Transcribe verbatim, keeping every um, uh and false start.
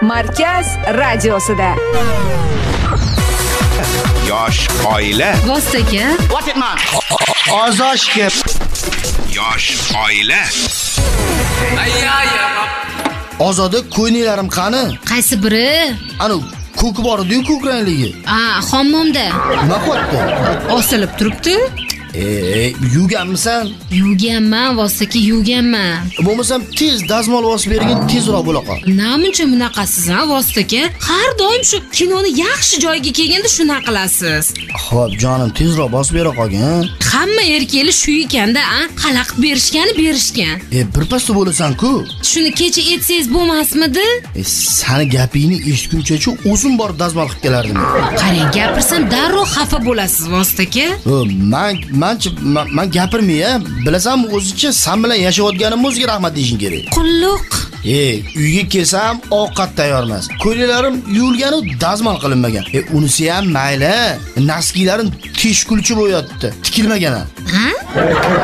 Markaz radiosida. Yosh oila. Vostoka. What it man? Ozoshga. Yosh oila. Ozoda ko'ynilarim qani? Qaysi biri? Ana ko'ki bor edi-ku, ko'k rangligi. Ah, hammomda. Nima qilyapti? Osilib turibdi. E, yuvganmisan? Yuvganman, Vostoka, yuvganman. Bo'lmasam tez dazmol bosib bergin, tezroq bo'la qol. Namuncha bunaqasiz, ha, Vostoka? Har doim shu kinoni yaxshi joyiga kelganda shunaqa qilasiz. Xo'p, jonim, tezroq bosib bera qolgin. Hamma erkaklar shu ekanda, a, xalaqit berishgani berishgan. E, birpasda bo'lasan-ku. Shuni kecha etsangiz bo'lmasmidi? E, sani gapingni eshitguncha-chu o'zim borib dazmol qilib kelardim. Qarang, gapirsam darrov xafa bo'lasiz, Vostoka. O, men Manchi men gapirmay-a, bilasanmi, o'zicha sen bilan yashayotganim o'ziga rahmat deyishing kerak. Qulluq. E, uyga kelsam ovqat tayyor emas. Ko'ylalarim yuvilgan u dazmol qilinmagan. E, unisi ham mayli, naskilarim teshkulchi bo'yotdi, tikilmagan. Ha?